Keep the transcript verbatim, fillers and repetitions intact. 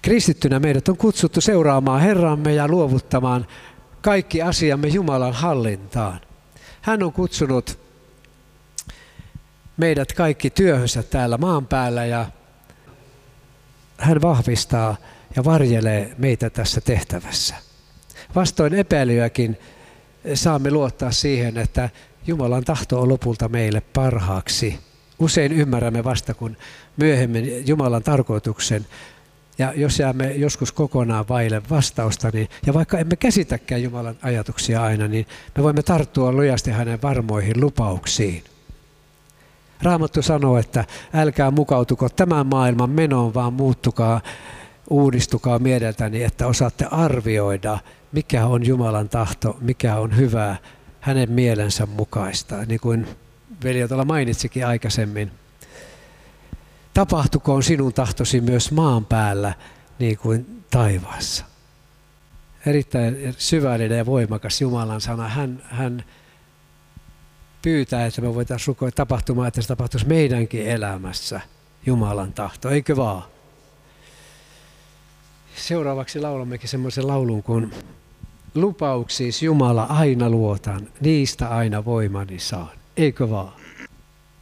Kristittynä meidät on kutsuttu seuraamaan Herramme ja luovuttamaan kaikki asiamme Jumalan hallintaan. Hän on kutsunut meidät kaikki työhönsä täällä maan päällä ja hän vahvistaa ja varjelee meitä tässä tehtävässä. Vastoin epäilyäkin saamme luottaa siihen, että Jumalan tahto on lopulta meille parhaaksi. Usein ymmärrämme vasta kun myöhemmin Jumalan tarkoituksen. Ja jos jäämme joskus kokonaan vaille vastausta, niin, ja vaikka emme käsitäkään Jumalan ajatuksia aina, niin me voimme tarttua lujasti hänen varmoihin lupauksiin. Raamattu sanoo, että älkää mukautuko tämän maailman menoon, vaan muuttukaa, uudistukaa mieleltäni, että osaatte arvioida, mikä on Jumalan tahto, mikä on hyvää hänen mielensä mukaista. Niin kuin veli tuolla mainitsikin aikaisemmin. Tapahtukoon sinun tahtosi myös maan päällä niin kuin taivaassa. Erittäin syvällinen ja voimakas Jumalan sana. Hän, hän pyytää, että me voitaisiin rukoilla tapahtumaan, että se tapahtuisi meidänkin elämässä Jumalan tahto, eikö vaan? Seuraavaksi laulammekin semmoisen laulun, kun lupauksiis Jumala aina luotan, niistä aina voimani saan, eikö vaan?